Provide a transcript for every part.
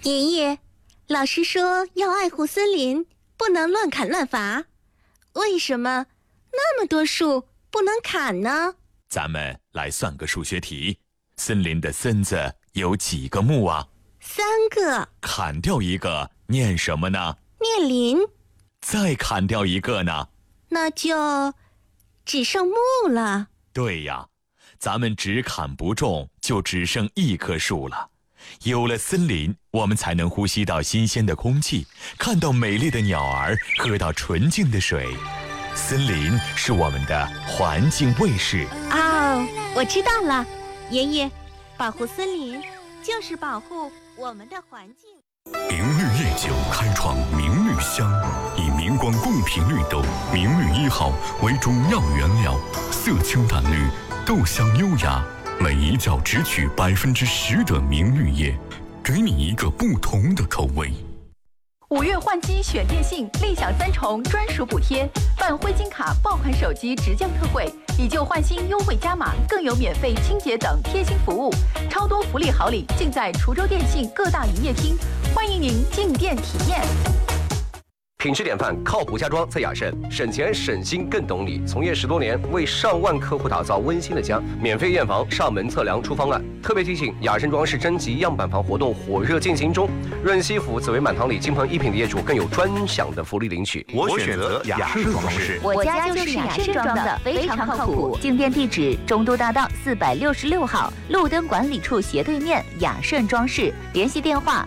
爷爷，老师说要爱护森林，不能乱砍乱伐。为什么那么多树不能砍呢？ 咱们来算个数学题。森林的森字有几个木啊 ？3个。 砍掉一个，念什么呢？ 念林。 再砍掉一个呢？ 那就只剩木了。 对呀，咱们只砍不种，就只剩1棵树了。有了森林，我们才能呼吸到新鲜的空气，看到美丽的鸟儿，喝到纯净的水。森林是我们的环境卫士。 哦，我知道了，爷爷，保护森林就是保护我们的环境。 明绿夜酒开创明绿香，以明光贡品绿豆明绿1号为主要原料，色清淡绿，豆香优雅，每一窖只取10%的明绿叶，给你一个不同的口味。 5月换机选电信，立享3重专属补贴，办灰金卡爆款手机直降特惠，以旧换新优惠加码，更有免费清洁等贴心服务，超多福利好礼尽在滁州电信各大营业厅，欢迎您进店体验。 品质典范，靠谱家装在雅盛，省钱省心更懂你。从业10多年，为上万客户打造温馨的家，免费验房、上门测量出方案。特别提醒，雅盛装饰征集样板房活动火热进行中，润西府、紫薇满堂里金鹏1品的业主更有专享的福利领取。 我选择雅盛装饰， 我家就是雅盛装的，非常靠谱。进店地址：中都大道466号，路灯管理处斜对面，雅盛装饰。联系电话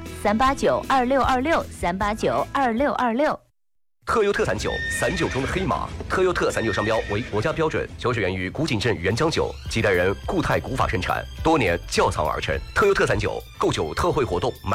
：3892626，3892626。 特优特散酒，散酒中的黑马。特优特散酒商标为国家标准，酒水源于古井镇原浆酒，几代人固态古法生产，多年窖藏而成。特优特散酒，购酒特惠活动。